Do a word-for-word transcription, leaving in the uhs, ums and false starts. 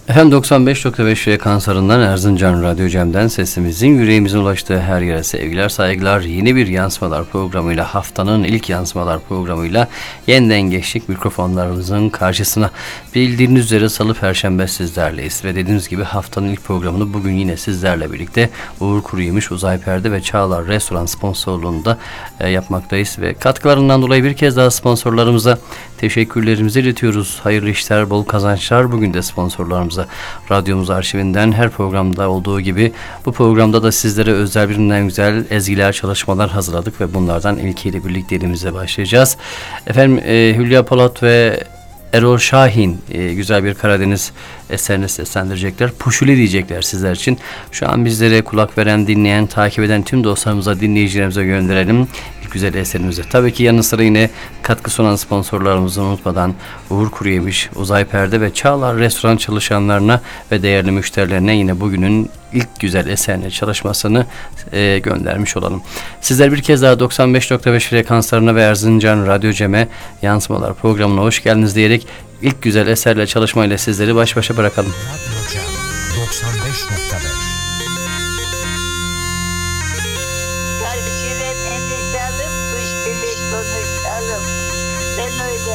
Efendim doksan beş nokta beş frekanslarından Erzincan Radyo Cem'den sesimizin yüreğimizin ulaştığı her yere sevgiler saygılar. Yeni bir yansımalar programıyla, haftanın ilk yansımalar programıyla yeniden geçtik mikrofonlarımızın karşısına. Bildiğiniz üzere Salı Perşembe sizlerleyiz ve dediğimiz gibi haftanın ilk programını bugün yine sizlerle birlikte Uğur Kuruyemiş, Uzay Perde ve Çağlar Restoran sponsorluğunda e, yapmaktayız ve katkılarından dolayı bir kez daha sponsorlarımıza teşekkürlerimizi iletiyoruz. Hayırlı işler, bol kazançlar. Bugün de sponsorlarımıza radyomuz arşivinden her programda olduğu gibi bu programda da sizlere özel birbirinden güzel ezgiler, çalışmalar hazırladık ve bunlardan ilkiyle birlikte elimize başlayacağız. Efendim e, Hülya Polat ve Erol Şahin e, güzel bir Karadeniz eserini seslendirecekler. Puşuli diyecekler sizler için. Şu an bizlere kulak veren, dinleyen, takip eden tüm dostlarımıza, dinleyicilerimize gönderelim güzel eserimizi. Tabii ki yanı sıra yine katkı sunan sponsorlarımızı unutmadan Uğur Kuruyemiş, Uzay Perde ve Çağlar Restoran çalışanlarına ve değerli müşterilerine yine bugünün ilk güzel eserine çalışmasını e, göndermiş olalım. Sizler bir kez daha doksan beş nokta beş frekanslarına ve Erzincan Radyo Cem'e yansımalar programına hoş geldiniz diyerek ilk güzel eserle çalışmayla sizleri baş başa bırakalım. Radyo Cem doksan beş nokta beş